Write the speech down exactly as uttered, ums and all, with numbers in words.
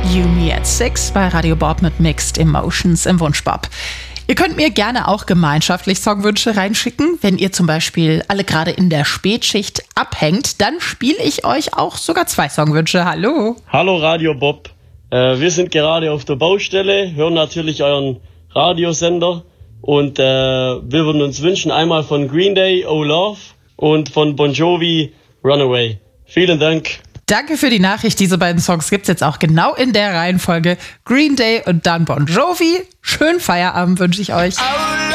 You Me at Six bei Radio Bob mit Mixed Emotions im Wunschbob. Ihr könnt mir gerne auch gemeinschaftlich Songwünsche reinschicken. Wenn ihr zum Beispiel alle gerade in der Spätschicht abhängt, dann spiele ich euch auch sogar zwei Songwünsche. Hallo. Hallo Radio Bob. Äh, wir sind gerade auf der Baustelle, hören natürlich euren Radiosender und äh, wir würden uns wünschen einmal von Green Day, Oh Love und von Bon Jovi, Runaway. Vielen Dank. Danke für die Nachricht. Diese beiden Songs gibt's jetzt auch genau in der Reihenfolge. Green Day und dann Bon Jovi. Schönen Feierabend wünsche ich euch.